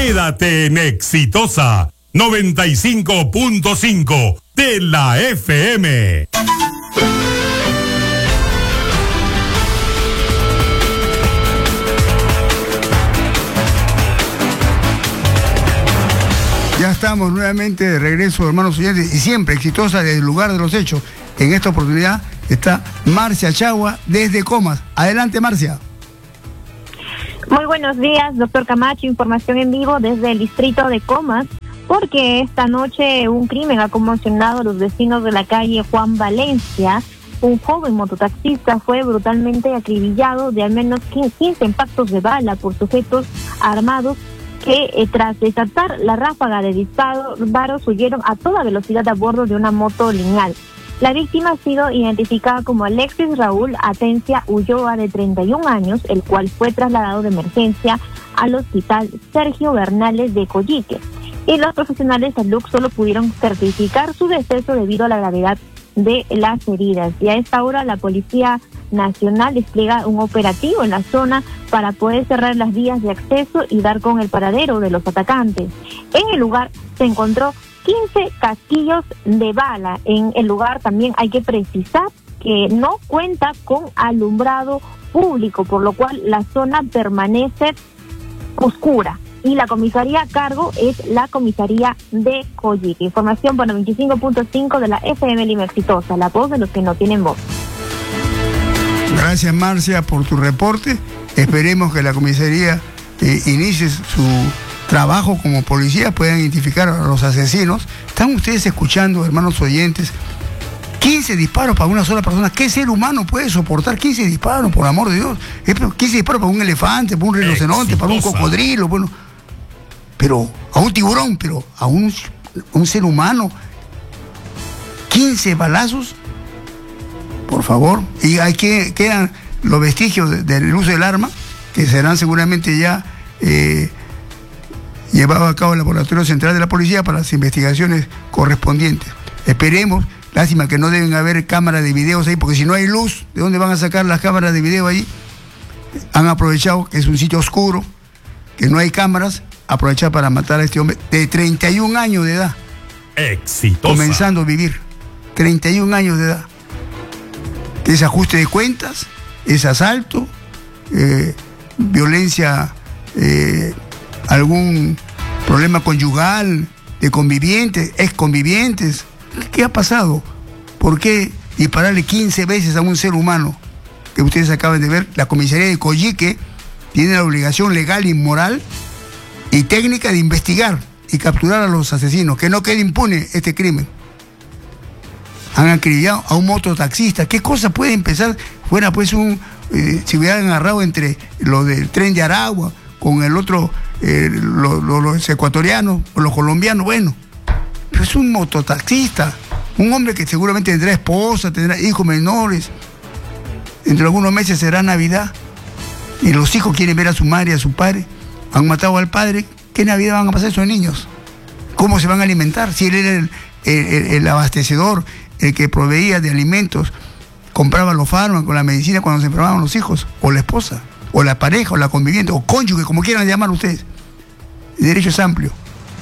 Quédate en Exitosa 95.5 de la FM. Ya estamos nuevamente de regreso, hermanos oyentes, y siempre Exitosa desde el lugar de los hechos. En esta oportunidad está Marcia Chagua desde Comas. Adelante, Marcia. Muy buenos días, doctor Camacho. Información en vivo desde el distrito de Comas, porque esta noche un crimen ha conmocionado a los vecinos de la calle Juan Valencia. Un joven mototaxista fue brutalmente acribillado de al menos 15 impactos de bala por sujetos armados que tras desatar la ráfaga de disparos huyeron a toda velocidad a bordo de una moto lineal. La víctima ha sido identificada como Alexis Raúl Atencia Ulloa, de 31 años, el cual fue trasladado de emergencia al hospital Sergio Bernales de Coyique. Y los profesionales de salud solo pudieron certificar su deceso debido a la gravedad de las heridas. Y a esta hora la Policía Nacional despliega un operativo en la zona para poder cerrar las vías de acceso y dar con el paradero de los atacantes. En el lugar se encontró 15 casquillos de bala. En el lugar también hay que precisar que no cuenta con alumbrado público, por lo cual la zona permanece oscura. Y la comisaría a cargo es la comisaría de Coyique. Información por 95.5 de la FM Lima Exitosa, la voz de los que no tienen voz. Gracias, Marcia, por tu reporte. Esperemos que la comisaría inicie su trabajo como policía, puedan identificar a los asesinos. ¿Están ustedes escuchando, hermanos oyentes? 15 disparos para una sola persona. ¿Qué ser humano puede soportar 15 disparos, por amor de Dios? 15 disparos para un elefante, para un rinoceronte, para un cocodrilo, bueno, pero a un tiburón, pero a un ser humano. 15 balazos, por favor. Y hay que quedan los vestigios del uso del arma, que serán seguramente ya llevados a cabo en el Laboratorio Central de la Policía para las investigaciones correspondientes. Esperemos. Lástima que no deben haber cámaras de videos ahí, porque si no hay luz, ¿de dónde van a sacar las cámaras de video ahí? Han aprovechado que es un sitio oscuro, que no hay cámaras, aprovechar para matar a este hombre de 31 años de edad. Exitosa. Comenzando a vivir. 31 años de edad. Es ajuste de cuentas, es asalto, violencia, algún problema conyugal, de convivientes, exconvivientes. ¿Qué ha pasado? ¿Por qué dispararle 15 veces a un ser humano? Que ustedes acaban de ver, la comisaría de Coyique tiene la obligación legal y moral y técnica de investigar y capturar a los asesinos, que no quede impune este crimen. Han acribillado a un mototaxista. ¿Qué cosa puede empezar? Fuera pues si hubieran agarrado entre lo del tren de Aragua con el otro, los ecuatorianos o los colombianos, bueno. Pero es un mototaxista, un hombre que seguramente tendrá esposa, tendrá hijos menores. Dentro de algunos meses será Navidad y los hijos quieren ver a su madre y a su padre. Han matado al padre. ¿Qué Navidad van a pasar esos niños? ¿Cómo se van a alimentar? Si él era el abastecedor, el que proveía de alimentos, compraba los fármacos, la medicina cuando se enfermaban los hijos, o la esposa, o la pareja, o la conviviente, o cónyuge, como quieran llamar ustedes. El derecho es amplio.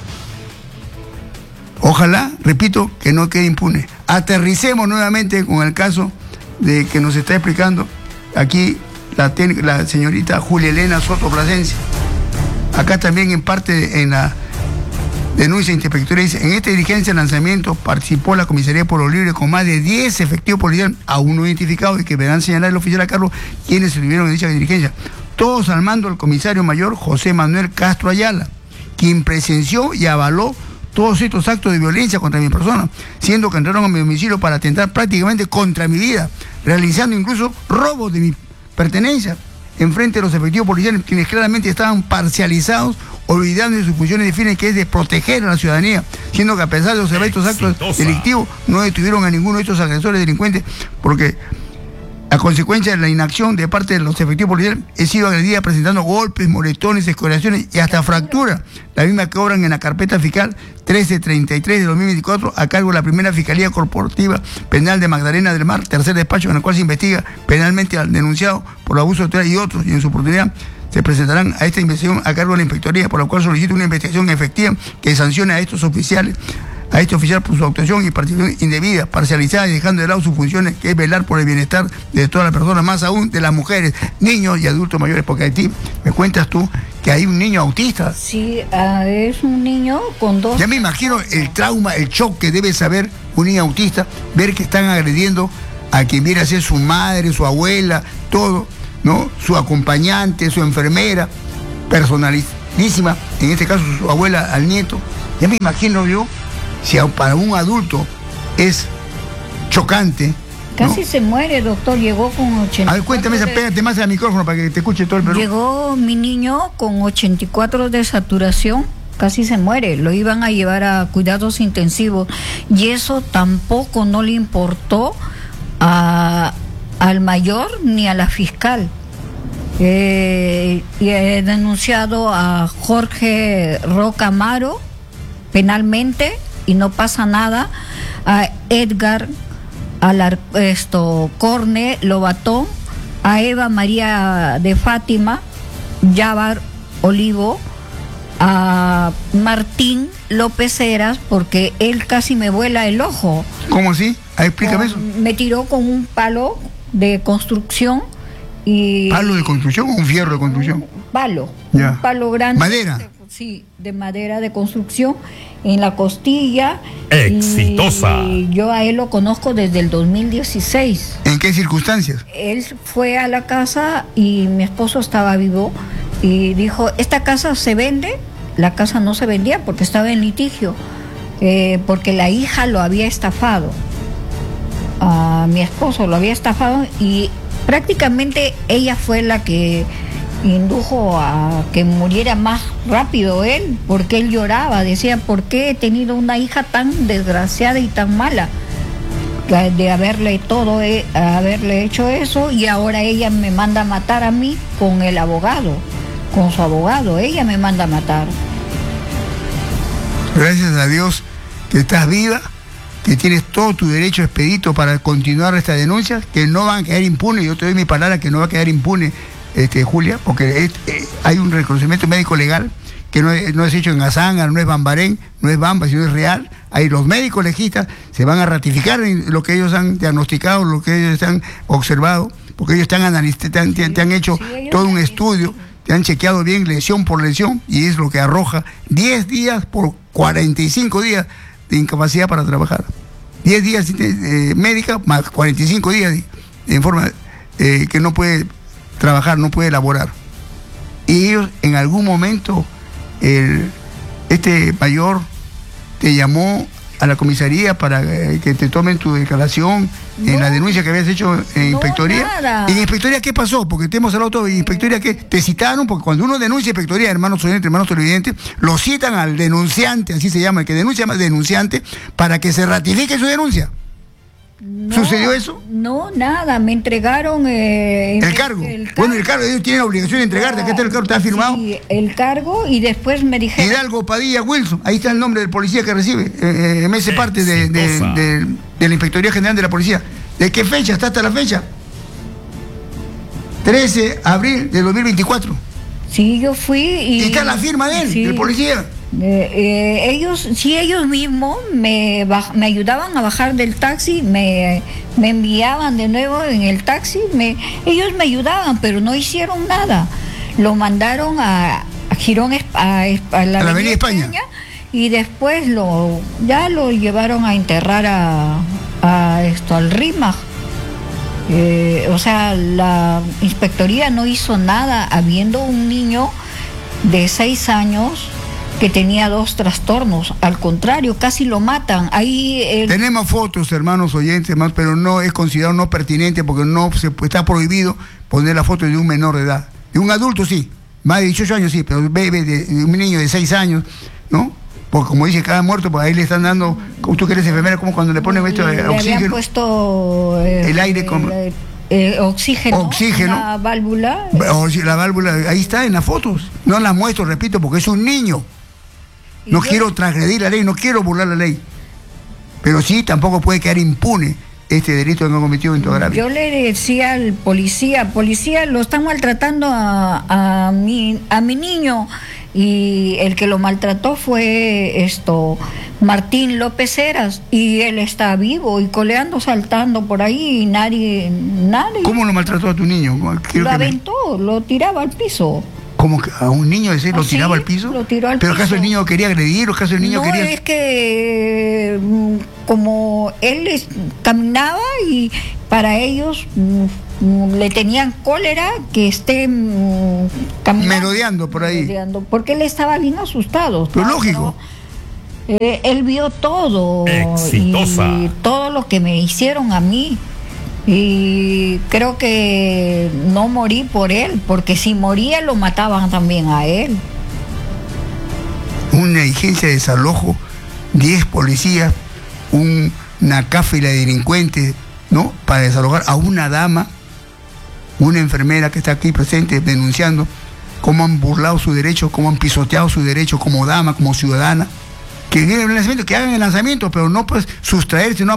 Ojalá, repito, que no quede impune. Aterricemos nuevamente con el caso de que nos está explicando aquí la señorita Julia Elena Soto Plasencia. Acá también en parte en la denuncia interpectoria dice: en esta diligencia de lanzamiento participó la Comisaría de Pueblo Libre con más de 10 efectivos policiales aún no identificados y que verán señalar el oficial a cargo quienes se tuvieron en dicha diligencia. Todos al mando del comisario mayor José Manuel Castro Ayala, quien presenció y avaló todos estos actos de violencia contra mi persona, siendo que entraron a mi domicilio para atentar prácticamente contra mi vida, realizando incluso robos de mi pertenencia en frente de los efectivos policiales, quienes claramente estaban parcializados, olvidando de sus funciones de fines, que es de proteger a la ciudadanía, siendo que a pesar de observar estos actos delictivos, no detuvieron a ninguno de estos agresores delincuentes, porque a consecuencia de la inacción de parte de los efectivos policiales, he sido agredida presentando golpes, moretones, escoriaciones y hasta fractura, la misma que obran en la carpeta fiscal 1333 de 2024 a cargo de la primera Fiscalía Corporativa Penal de Magdalena del Mar, tercer despacho en el cual se investiga penalmente al denunciado por abuso de autoridad y otros, y en su oportunidad se presentarán a esta investigación a cargo de la Inspectoría, por lo cual solicito una investigación efectiva que sancione a estos oficiales, a este oficial por su actuación y participación indebida, parcializada y dejando de lado sus funciones, que es velar por el bienestar de todas las personas, más aún de las mujeres, niños y adultos mayores, porque a ti me cuentas tú que hay un niño autista. Sí, es un niño con 2... Ya me imagino el trauma, el shock que debe saber un niño autista, ver que están agrediendo a quien viene a ser su madre, su abuela, todo, ¿no? Su acompañante, su enfermera, personalísima, en este caso su abuela al nieto. Ya me imagino yo, si para un adulto es chocante. Casi ¿no? se muere, doctor, llegó con 84... A ver, cuéntame, pégate más al micrófono para que te escuche todo el Perú. Llegó mi niño con 84 de saturación, casi se muere, lo iban a llevar a cuidados intensivos y eso tampoco no le importó al mayor ni a la fiscal. Y he denunciado a Jorge Roca Amaro penalmente y no pasa nada, a Edgar Corne Lobatón, a Eva María de Fátima Yavar Olivo, a Martín López Heras, porque él casi me vuela el ojo. ¿Cómo así? Explícame eso. Me tiró con un palo de construcción y... ¿Palo de construcción o un fierro de construcción? Palo, ya. Un palo grande. ¿Madera? Sí, de madera de construcción en la costilla. Exitosa. Y yo a él lo conozco desde el 2016. ¿En qué circunstancias? Él fue a la casa y mi esposo estaba vivo y dijo, ¿esta casa se vende? La casa no se vendía porque estaba en litigio, porque la hija lo había estafado. A mi esposo lo había estafado y prácticamente ella fue la que indujo a que muriera más rápido él, porque él lloraba, decía, ¿por qué he tenido una hija tan desgraciada y tan mala? De haberle hecho eso, y ahora ella me manda a matar a mí con el abogado, con su abogado, ella me manda a matar. Gracias a Dios que estás viva, que tienes todo tu derecho expedito para continuar esta denuncia, que no van a quedar impunes. Yo te doy mi palabra que no va a quedar impune, Julia, porque hay un reconocimiento médico legal que no es hecho en Azanga, no es Bambarén, no es Bamba, sino es real. Ahí los médicos legistas se van a ratificar en lo que ellos han diagnosticado, lo que ellos han observado, porque ellos te han hecho todo un estudio, te han chequeado bien lesión por lesión, y es lo que arroja 10 días por 45 días de incapacidad para trabajar. 10 días médica más 45 días en forma que no puede trabajar, no puede elaborar. Y ellos en algún momento, este mayor te llamó a la comisaría para que te tomen tu declaración en la denuncia que habías hecho en inspectoría. Nada. ¿En inspectoría qué pasó? Porque te hemos hablado todo. ¿En inspectoría qué? Te citaron, porque cuando uno denuncia inspectoría, hermanos oyentes, hermanos televidentes, lo citan al denunciante, así se llama, el que denuncia más denunciante, para que se ratifique su denuncia. No, ¿Sucedió eso? No, nada, me entregaron... ¿El cargo? Bueno, el cargo, ellos tienen la obligación de entregarte, acá está el cargo, está firmado. Sí, el cargo, y después me dijeron... Hidalgo Padilla Wilson, ahí está el nombre del policía que recibe, me hace parte de la Inspectoría General de la Policía. ¿De qué fecha? ¿Está hasta la fecha? 13 de abril de 2024. Sí, yo fui y... Y está la firma de él, sí. del policía. Ellos mismos me ayudaban a bajar del taxi, me enviaban de nuevo en el taxi, ellos me ayudaban, pero no hicieron nada. Lo mandaron a Girón, a la Avenida España, y después ya lo llevaron a enterrar al RIMAG. O sea, la inspectoría no hizo nada, habiendo un niño de 6 años que tenía 2 trastornos. Al contrario, casi lo matan. Ahí tenemos fotos, hermanos oyentes, pero no es considerado no pertinente, porque está prohibido poner la foto de un menor de edad. De un adulto sí, más de 18 años sí, pero bebé de un niño de 6 años, ¿no? Porque como dice, cada muerto, pues ahí le están dando, como tú que eres enfermera, como cuando le ponen esto de oxígeno. Le habían puesto el aire como... oxígeno, la válvula. La válvula, ahí está en las fotos. No las muestro, repito, porque es un niño. No quiero transgredir la ley, no quiero burlar la ley. Pero sí, tampoco puede quedar impune este delito que han cometido en tu agravio. Yo le decía al policía, lo están maltratando a mi niño, y el que lo maltrató fue Martín López Heras, y él está vivo y coleando, saltando por ahí, y nadie. ¿Cómo lo maltrató a tu niño? Lo aventó, lo tiraba al piso. ¿Cómo que a un niño ese lo tiraba al piso? Lo tiró al ¿Pero piso. acaso el niño quería agredir o acaso el niño quería...? No, es que como él caminaba, y para ellos le tenían cólera que esté caminando, merodeando por ahí. Porque él estaba bien asustado. Pero lógico. Él vio todo. Exitosa. Y todo lo que me hicieron a mí. Y creo que no morí por él, porque si moría lo mataban también a él. Una diligencia de desalojo, 10 policías, una cáfila de delincuentes, ¿no? Para desalojar a una dama, una enfermera que está aquí presente denunciando cómo han burlado su derecho, cómo han pisoteado su derecho como dama, como ciudadana. Que hagan el lanzamiento, pero no pues sustraerse, no